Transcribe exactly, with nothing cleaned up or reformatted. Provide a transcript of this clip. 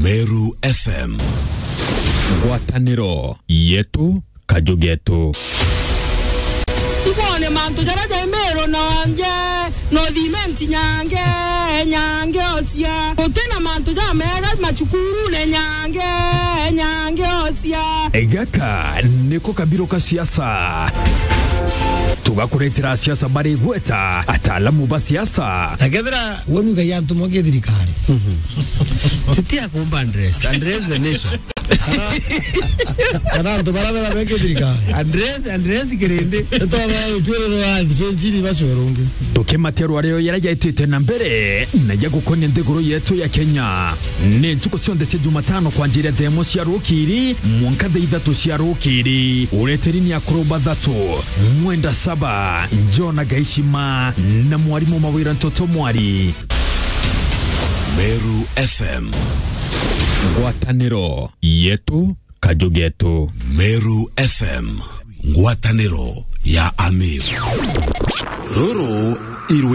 Meru F M. Ngwataniro yetu kajugetu. Ibone manto jaraja Meru nonje no dimenti nyange nyange otia. Otena manto jamera machukuru ne nyange nyange otia. Egaka niko kabiro ka siasa. Tugakuretera siasa bari gweta atalamu ba siasa. Nakedra wonu gayantu moge dirikari. Titia kumba Andres. Andres the nation. Ana ndo bara bara beke dirikari. Andres Andres kirende. Eto ba utwere no andi chenjiri bachorunge. Tukimatero areo yarajaitete na mbere najya gukonya ndeguro yetu ya Kenya. Ne ntuko sionde se Jumatano kwa njira demo cia rukiri mwankathe ithatu cia rukiri ureterini akroba thatu mwenda saba Njona Gaishima na mwarimu Mawira Ntoto Mwari. Meru F M. Ngwataniro yetu kajugetu. Meru F M. Ngwataniro ya Ameru. Ruru irwe